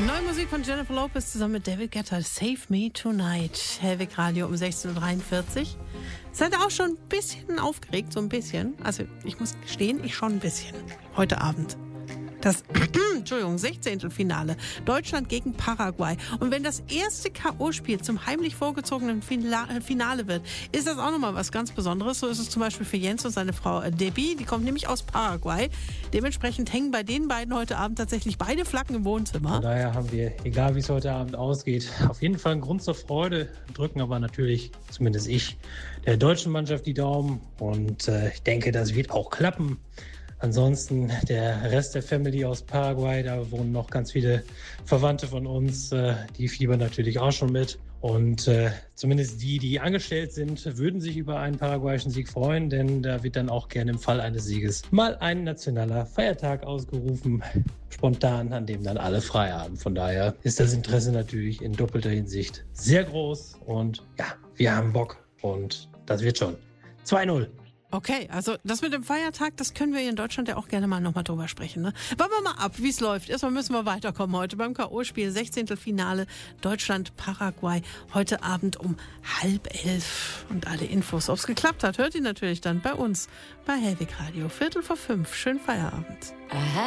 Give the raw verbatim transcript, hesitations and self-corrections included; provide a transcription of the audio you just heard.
Neue Musik von Jennifer Lopez zusammen mit David Guetta, Save Me Tonight. Hellweg Radio um sechzehn Uhr dreiundvierzig. Seid ihr auch schon ein bisschen aufgeregt, so ein bisschen? Also ich muss gestehen, ich schon ein bisschen. Heute Abend. Das Entschuldigung, Sechzehntelfinale. Deutschland gegen Paraguay. Und wenn das erste K O-Spiel zum heimlich vorgezogenen Finale wird, ist das auch nochmal was ganz Besonderes. So ist es zum Beispiel für Jens und seine Frau Debbie. Die kommt nämlich aus Paraguay. Dementsprechend hängen bei den beiden heute Abend tatsächlich beide Flaggen im Wohnzimmer. Von daher haben wir, egal wie es heute Abend ausgeht, auf jeden Fall einen Grund zur Freude. Drücken aber natürlich, zumindest ich, der deutschen Mannschaft die Daumen. Und äh, ich denke, das wird auch klappen. Ansonsten der Rest der Family aus Paraguay, da wohnen noch ganz viele Verwandte von uns, äh, die fiebern natürlich auch schon mit. Und äh, zumindest die, die angestellt sind, würden sich über einen paraguayischen Sieg freuen, denn da wird dann auch gerne im Fall eines Sieges mal ein nationaler Feiertag ausgerufen, spontan, an dem dann alle frei haben. Von daher ist das Interesse natürlich in doppelter Hinsicht sehr groß und ja, wir haben Bock und das wird schon. zwei null. Okay, also das mit dem Feiertag, das können wir hier in Deutschland ja auch gerne mal nochmal drüber sprechen. Ne? Warten wir mal ab, wie es läuft. Erstmal müssen wir weiterkommen heute beim K O-Spiel. Sechzehntelfinale Deutschland-Paraguay. Heute Abend um halb elf. Und alle Infos, ob es geklappt hat, hört ihr natürlich dann bei uns bei Hellweg Radio. Viertel vor fünf. Schönen Feierabend. Aha.